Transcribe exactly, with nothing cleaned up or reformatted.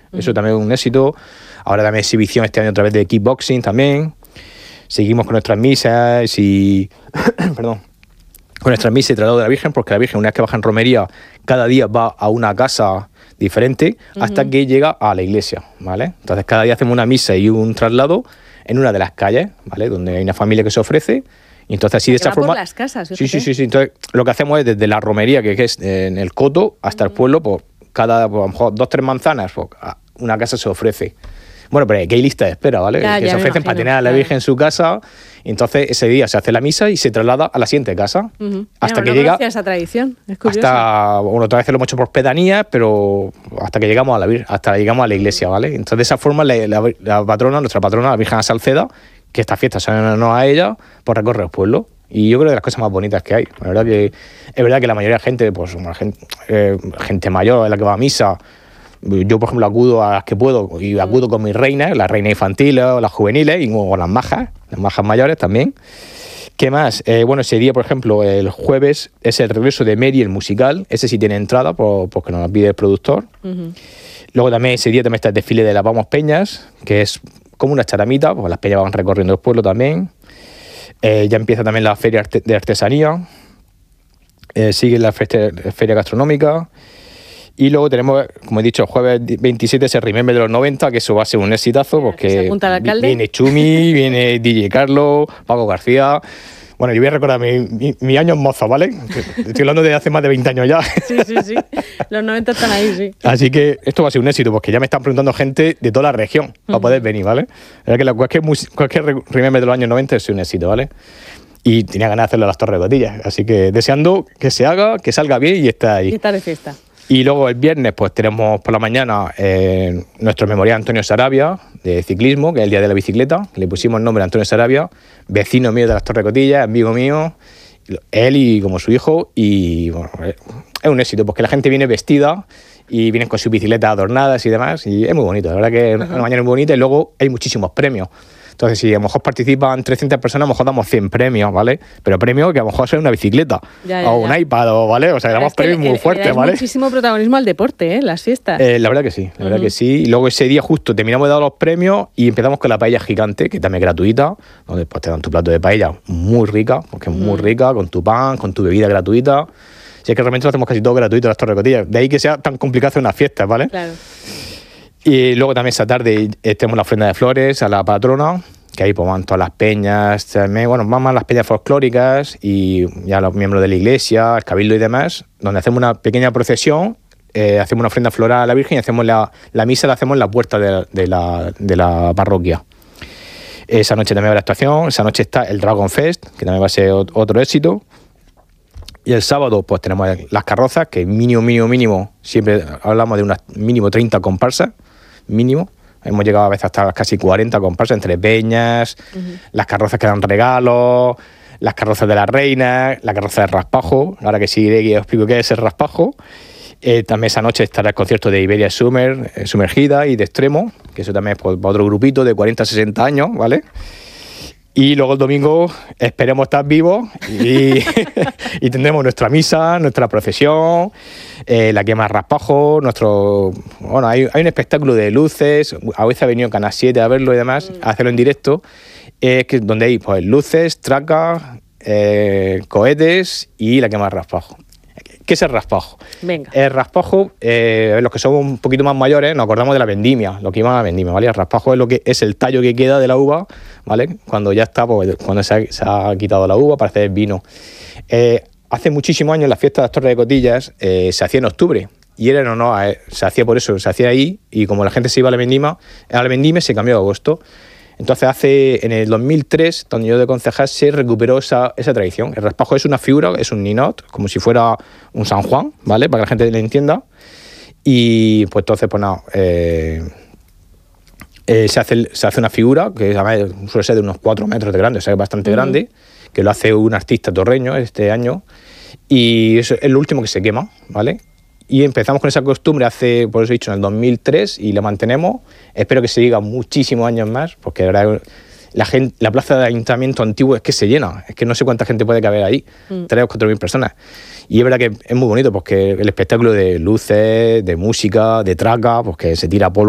Eso también es un éxito. Ahora también exhibición este año a través de kickboxing también. Seguimos con nuestras misas y... perdón. Con nuestras misas y traslado de la Virgen, porque la Virgen, una vez que baja en romería, cada día va a una casa diferente hasta uh-huh. que llega a la iglesia, ¿vale? Entonces cada día hacemos una misa y un traslado en una de las calles, ¿vale? Donde hay una familia que se ofrece. Y entonces así de esta forma... por las casas, sí, sí, sí, sí. Entonces lo que hacemos es desde la romería, que es en el coto, hasta uh-huh. el pueblo, pues cada, pues, a lo mejor dos, tres manzanas, pues, una casa se ofrece. Bueno, pero que hay lista de espera, ¿vale? Ya, que ya se ofrecen imagino, para tener a la claro. Virgen en su casa. Entonces ese día se hace la misa y se traslada a la siguiente casa. Uh-huh. Hasta Mira, que no llega... esa tradición, es curioso. Hasta, bueno, otra vez lo hemos hecho por pedanías, pero hasta que llegamos a la Virgen, hasta llegamos a la iglesia, ¿vale? Entonces de esa forma la, la, la patrona, nuestra patrona, la Virgen de Salceda, que esta fiesta son en honor a ella, pues recorre el pueblo. Y yo creo que de las cosas más bonitas que hay. La verdad que es verdad que la mayoría de gente, pues gente, eh, gente mayor es la que va a misa. Yo, por ejemplo, acudo a las que puedo y acudo con mis reinas, las reinas infantiles o las juveniles y con las majas, las majas mayores también. ¿Qué más? Eh, bueno, ese día, por ejemplo, el jueves es el regreso de Mary, el musical. Ese sí tiene entrada, por, porque nos lo pide el productor. Uh-huh. Luego también ese día también está el desfile de las Vamos Peñas, que es como una charamita, pues las peñas van recorriendo el pueblo también. Eh, ya empieza también la feria de artesanía. Eh, sigue la feria, feria gastronómica. Y luego tenemos, como he dicho, el jueves veintisiete ese Remember de los noventa, que eso va a ser un exitazo, porque viene Chumi, viene D J Carlos, Paco García. Bueno, yo voy a recordar mi, mi, mi año en mozo, ¿vale? Estoy hablando de hace más de veinte años ya. Sí, sí, sí. Los noventa están ahí, sí. Así que esto va a ser un éxito, porque ya me están preguntando gente de toda la región uh-huh. para poder venir, ¿vale? Es que la, cualquier, cualquier Remember de los años noventa es un éxito, ¿vale? Y tenía ganas de hacerlo a las Torres de Cotillas. Así que deseando que se haga, que salga bien y estar ahí. Y estar de fiesta. Y luego el viernes pues tenemos por la mañana eh, nuestro memorial Antonio Sarabia de ciclismo, que es el día de la bicicleta. Le pusimos el nombre Antonio Sarabia, vecino mío de las Torres Cotillas, amigo mío, él y como su hijo. Y bueno, es un éxito porque la gente viene vestida y vienen con sus bicicletas adornadas y demás. Y es muy bonito, la verdad que uh-huh. una mañana muy bonita y luego hay muchísimos premios. Entonces, si a lo mejor participan trescientas personas, a lo mejor damos cien premios, ¿vale? Pero premios que a lo mejor son una bicicleta ya, ya, o un ya. iPad, ¿vale? O sea, damos premios muy fuertes, ¿vale? Muchísimo protagonismo al deporte, ¿eh? Las fiestas. Eh, la verdad que sí, la uh-huh. verdad que sí. Y luego ese día justo terminamos de dar los premios y empezamos con la paella gigante, que también es gratuita, donde pues, te dan tu plato de paella muy rica, porque es muy uh-huh. rica, con tu pan, con tu bebida gratuita. Si es que realmente lo hacemos casi todo gratuito en las Torres Cotillas. De ahí que sea tan complicado hacer unas fiestas, ¿vale? Claro. Y luego también esa tarde eh, tenemos la ofrenda de flores a la patrona, que ahí pues van todas las peñas, también, bueno, van más las peñas folclóricas y ya los miembros de la iglesia, el cabildo y demás, donde hacemos una pequeña procesión, eh, hacemos una ofrenda floral a la Virgen y hacemos la, la misa la hacemos en la puerta de, de, la, de la parroquia. Esa noche también va la actuación, esa noche está el Dragon Fest, que también va a ser otro éxito. Y el sábado pues tenemos las carrozas, que mínimo, mínimo, mínimo, siempre hablamos de unas mínimo treinta comparsas, mínimo. Hemos llegado a veces hasta casi cuarenta comparsas entre peñas, uh-huh. las carrozas que dan regalos, las carrozas de la reina, la carroza de raspajo. Ahora que seguiré que os explico qué es el raspajo. Eh, también esa noche estará el concierto de Iberia Sumer, eh, Sumergida y de Extremo, que eso también es pues, para otro grupito de cuarenta a sesenta años, ¿vale? Y luego el domingo esperemos estar vivos y, y tendremos nuestra misa, nuestra procesión, eh, la quema de raspajo, nuestro... Bueno, hay, hay un espectáculo de luces, a veces ha venido Canal siete a verlo y demás, a hacerlo en directo, eh, que, donde hay pues, luces, tracas, eh, cohetes y la quema de raspajo. ¿Qué es el raspajo? Venga. El raspajo, eh, los que somos un poquito más mayores, nos acordamos de la vendimia, lo que iban a la vendimia, ¿vale? El raspajo es lo que es el tallo que queda de la uva, ¿vale? Cuando ya está, pues, cuando se ha, se ha quitado la uva para hacer vino. Eh, hace muchísimos años la fiesta de las Torres de Cotillas eh, se hacía en octubre. Y era no, no, eh, se hacía por eso, se hacía ahí, y como la gente se iba a la vendimia, a la vendimia se cambió a agosto. Entonces hace, en el dos mil tres, donde yo de concejal, se recuperó esa, esa tradición. El raspajo es una figura, es un ninot, como si fuera un San Juan, ¿vale? Para que la gente le entienda. Y pues entonces, pues nada, eh, eh, se, hace, se hace una figura, que además suele ser de unos cuatro metros de grande, o sea, es bastante uh-huh. grande, que lo hace un artista torreño este año, y eso es lo último que se quema, ¿vale? Y empezamos con esa costumbre hace, por eso he dicho, en el dos mil tres y la mantenemos. Espero que se siga muchísimos años más, porque de verdad la, gente, la plaza del ayuntamiento antiguo es que se llena. Es que no sé cuánta gente puede caber ahí, mm. tres o cuatro mil personas. Y es verdad que es muy bonito, porque el espectáculo de luces, de música, de traca, pues que se tira polvo